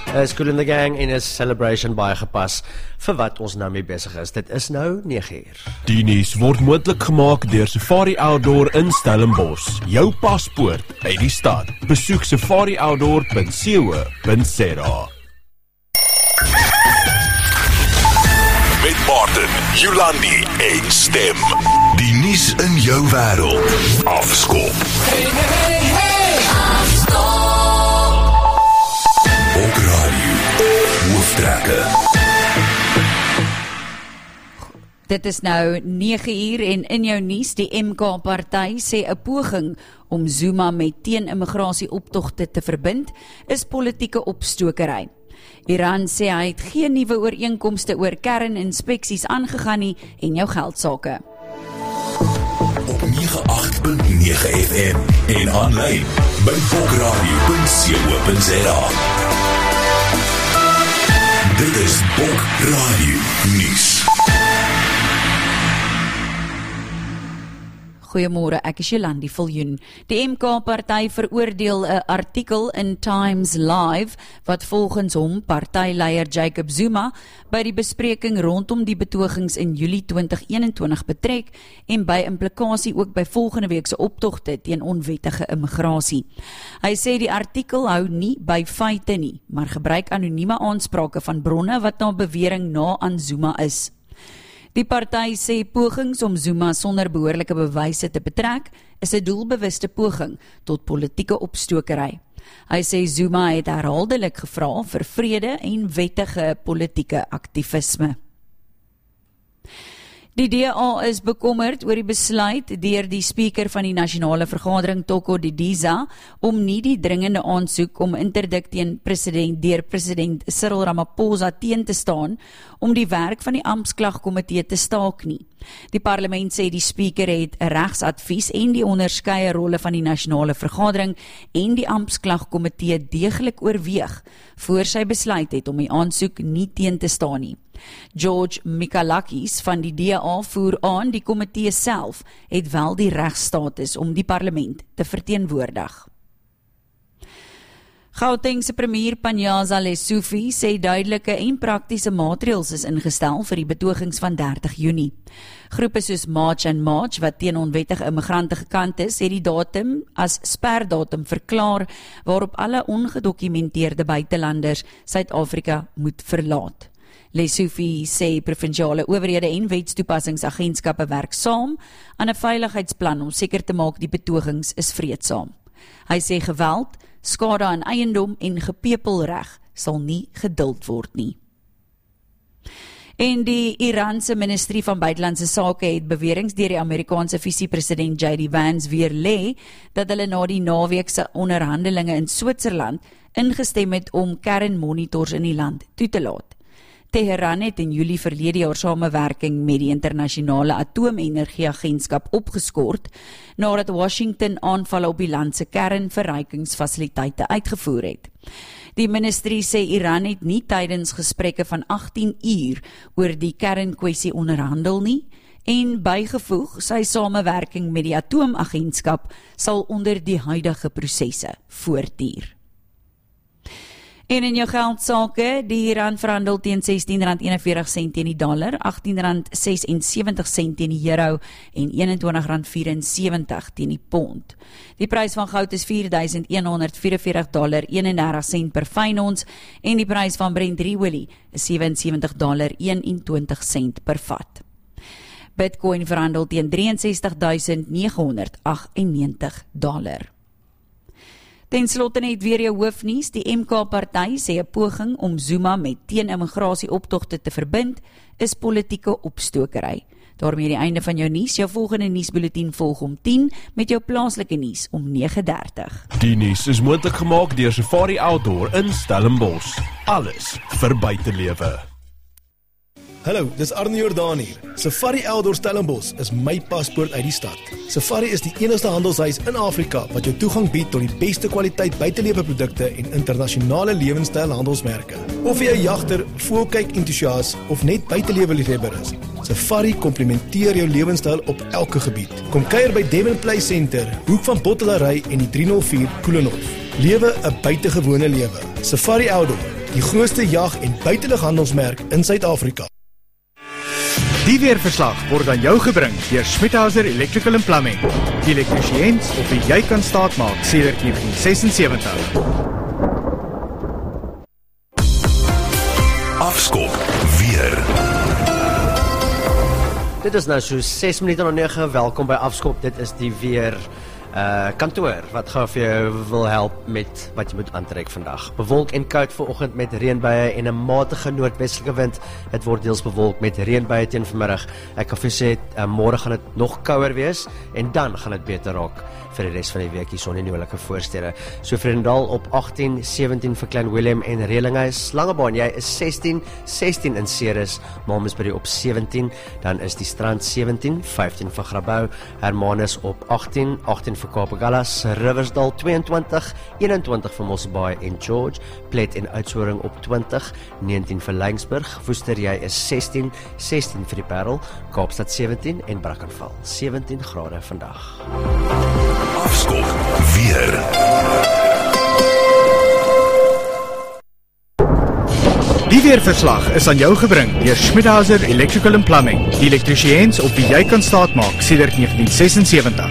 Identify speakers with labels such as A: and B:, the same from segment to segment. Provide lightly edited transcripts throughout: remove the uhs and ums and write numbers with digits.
A: is Kool and the Gang en is Celebration baie gepas vir wat ons nou mee besig is. Dit is nou 9uur.
B: Die nuus word moontlik gemaak deur Safari Outdoor in Stellenbosch. Jou paspoort uit die stad. Besoek safarioutdoor.co.za.
C: Met Martin, Jolandi en Stem. Die nuus in jou wêreld. Afskop. Op radio. Hoofdtrekke.
D: Dit is nou 9uur en in jou nuus, die MK-party sê 'n poging om Zuma met teen-immigrasie-optogte te verbind, is politieke opstokery. Iran sê hy het geen nuwe ooreenkomste oor kerninspeksies aangegaan nie en jou geldsake.
C: Op 98.9 FM en aanlyn by bokradio.co.za. Dit is Bok Radio Nuus.
D: Goeiemôre, ek is Jolandi Viljoen. Die MK-party veroordeel 'n artikel in Times Live wat volgens hom partyleier Jacob Zuma by die bespreking rondom die betogings in Julie 2021 betrek en by implikasie ook by volgende week se optogte teen onwettige immigrasie. Hy sê die artikel hou nie by feite nie, maar gebruik anonieme aansprake van bronne wat na bewering na aan Zuma is. Die party sê pogings om Zuma sonder behoorlike bewyse te betrek is 'n doelbewuste poging tot politieke opstokery. Hy sê Zuma het herhaaldelik gevra vir vrede en wettige politieke aktivisme. Die DA is bekommerd oor die besluit deur die spreker van die nasionale vergadering Toko Didiza om nie die dringende aansoek om interdik teen president Cyril Ramaphosa teen te staan om die werk van die amptklagkomitee te staak nie. Die parlement sê die spreker het 'n regsadvies en die onderskeie rolle van die nasionale vergadering en die amptklagkomitee deeglik oorweeg voor sy besluit het om die aansoek nie teen te staan nie. George Mikalakis van die DA voer aan die komitee self het wel die regsstatus om die parlement te verteenwoordig. Gautengse premier Panyaza Lesufi sê duidelike en praktiese maatreëls is ingestel vir die betogings van 30 Junie. Groepe soos March and March wat teen onwettige immigrante gekant is, het die datum as sperdatum verklaar waarop alle ongedokumenteerde buitelanders Suid-Afrika moet verlaat. Lesufi sê provinsiale owerhede en wetstoepassingsagentskappe werk saam aan 'n veiligheidsplan om seker te maak die betogings is vreedsaam. Hy sê geweld, skade aan eiendom en gepepelreg sal nie geduld word nie. En die Iraanse ministerie van buitelandse sake het beweringe deur die Amerikaanse visiepresident J.D. Vance weerlê dat hulle na die naweekse onderhandelinge in Switserland ingestem het om kernmonitors in die land toe te laat. Teheran het in Julie verlede jaar samewerking met die internasionale atoomenergieagentskap opgeskort nadat Washington aanvalle op die land se kernverrykingsfasiliteite uitgevoer het. Die ministerie sê Iran het nie tydens gesprekke van 18 uur oor die kernkwessie onderhandel nie en bygevoeg sy samewerking met die atoomagentskap sal onder die huidige prosesse voortduur. En in jou geldsake, die rand verhandel teen R16.41 teen die dollar, R18.76 teen die euro en R21.74 teen die pond. Die prys van goud is $4.144.31 per fyn ons en die prys van Brent olie is $77.21 per vat. Bitcoin verhandel teen $63.998. Ten slotte net weer jou hoofnuus, die MK-party sê 'n poging om Zuma met teen-immigrasie-optogte te verbind is politieke opstokery. Daarmee die einde van jou nuus, jou volgende nuusbulletin volg om 10 met jou plaaslike nuus om 9:30.
B: Die nuus is moontlik gemaak deur Safari Outdoor in Stellenbosch. Alles vir buitelewe.
E: Hallo, dis Arne Jordaan hier. Safari Outdoor Stellenbosch is my paspoort uit die stad. Safari is die enigste handelshuis in Afrika wat jou toegang bied tot die beste kwaliteit buiteleweprodukte en internasionale lewenstyl handelsmerke. Of jy 'n jagter, voelkyk entoesias of net buiteleweliefhebber is, Safari komplementeer jou lewenstyl op elke gebied. Kom kuier by Devon Play Center, hoek van Bottelary en die 304 Koelenhof. Lewe 'n buitengewone lewe. Safari Outdoor, die grootste jag- en buitelughandelsmerk in Suid-Afrika.
F: Die weerverslag word aan jou gebring deur Schmidhauser Electrical and Plumbing. Die elektriesiens op wie jy kan staatmaak sedert 1976.
C: Afskop weer.
A: Dit is nou so 6 minute na 9. Welkom by Afskop. Dit is die weer kantoor wat gou vir jou wil help met wat jy moet aantrek vandag. Bewolk en koud vanoggend met reënbuie en 'n matige noordwestelike wind. Dit word deels bewolk met reënbuie teen vanmiddag. Ek kan vir sê môre gaan dit nog kouer wees en dan gaan dit beter raak vir die res van die week hier son in die noordelike voorstede. So Vredendal op 18, 17 vir Klein Willem en Relinghuis. Langebaan, jy is 16 in Ceres, Malmesbury op 17, dan is die Strand 17, 15 vir Grabouw, Hermanus op 18 vir Kaapgallas, Riversdal 22, 21 vir Mosselbaai en George, Plet en Oudtshoorn op 20, 19 vir Laingsburg, Woester, jy is 16 vir die Parel, Kaapstad 17 en Brackenfell 17 grade vandag.
C: Afskop weer.
F: Die weerverslag is aan jou gebring deur Schmidhauser Electrical and Plumbing. Die elektriesiens op wie jy kan staatmaak sedert 1976.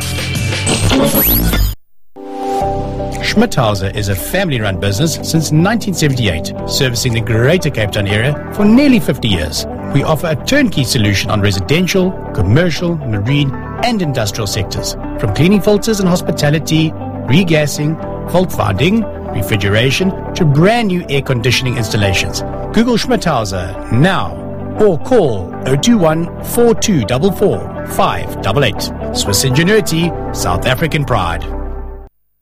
G: Schmidhauser is a family-run business since 1978, servicing the Greater Cape Town area for nearly 50 years. We offer a turnkey solution on residential, commercial, marine, and industrial sectors, from cleaning filters and hospitality, regassing, fault finding, refrigeration, to brand new air conditioning installations. Google Schmidhauser now or call 021 4244 588. Swiss ingenuity, South African pride.